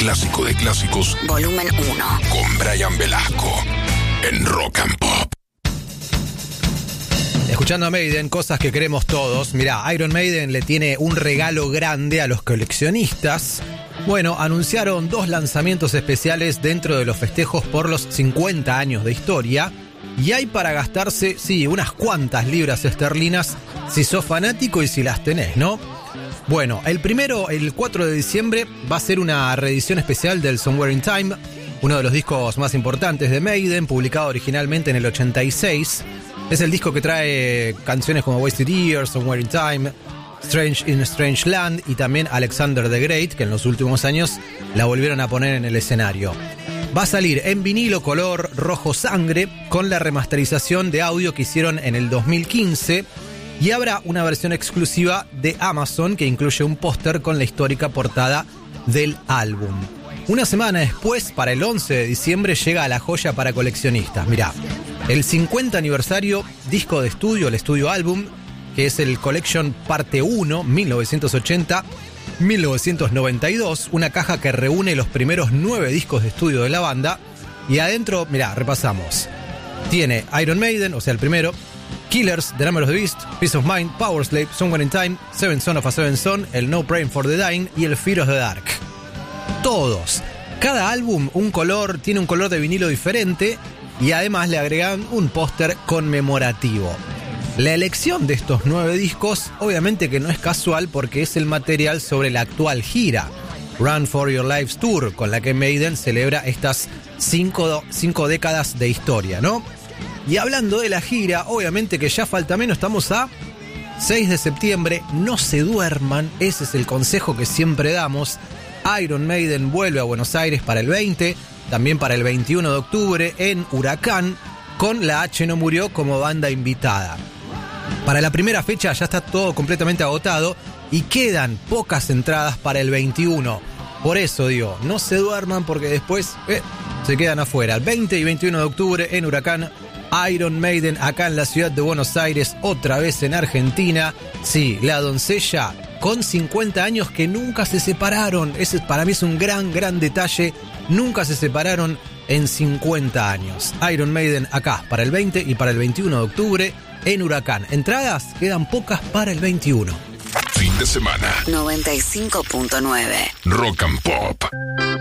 clásico de clásicos, Volumen 1. con Brian Velasco en Rock and Pop. Escuchando a Maiden, cosas que queremos todos. Mirá, Iron Maiden le tiene un regalo grande a los coleccionistas. Bueno, anunciaron 2 lanzamientos especiales dentro de los festejos por los 50 años de historia. Y hay para gastarse, sí, unas cuantas libras esterlinas si sos fanático y si las tenés, ¿no? Bueno, el primero, el 4 de diciembre, va a ser una reedición especial del Somewhere in Time, uno de los discos más importantes de Maiden, publicado originalmente en el 86. Es el disco que trae canciones como Wasted Years, Somewhere in Time, Strange in a Strange Land y también Alexander the Great, que en los últimos años la volvieron a poner en el escenario. Va a salir en vinilo color rojo sangre con la remasterización de audio que hicieron en el 2015 y habrá una versión exclusiva de Amazon que incluye un póster con la histórica portada del álbum. Una semana después, para el 11 de diciembre, llega la joya para coleccionistas. Mirá, el 50 aniversario disco de estudio, el estudio álbum, que es el Collection Parte 1, 1980-1992, una caja que reúne los primeros 9 discos de estudio de la banda. Y adentro, mirá, repasamos. Tiene Iron Maiden, o sea, el primero, Killers, The Number of the Beast, Peace of Mind, Powerslave, Somewhere in Time, Seven Son of a Seven Son, el No Praying for the Dying y el Fear of the Dark. Todos. Cada álbum tiene un color de vinilo diferente y además le agregan un póster conmemorativo. La elección de estos 9 discos obviamente que no es casual porque es el material sobre la actual gira Run for Your Lives Tour, con la que Maiden celebra estas 5 décadas de historia, ¿no? Y hablando de la gira, obviamente que ya falta menos, estamos a 6 de septiembre, no se duerman, ese es el consejo que siempre damos. Iron Maiden vuelve a Buenos Aires para el 20, también para el 21 de octubre en Huracán, con La H No Murió como banda invitada. Para la primera fecha ya está todo completamente agotado y quedan pocas entradas para el 21. Por eso digo, no se duerman porque después se quedan afuera. El 20 y 21 de octubre en Huracán, Iron Maiden acá en la ciudad de Buenos Aires, otra vez en Argentina. Sí, la doncella con 50 años que nunca se separaron. Ese para mí es un gran detalle. Nunca se separaron en 50 años. Iron Maiden acá para el 20 y para el 21 de octubre en Huracán. Entradas quedan pocas para el 21. Fin de semana. 95.9 Rock and Pop.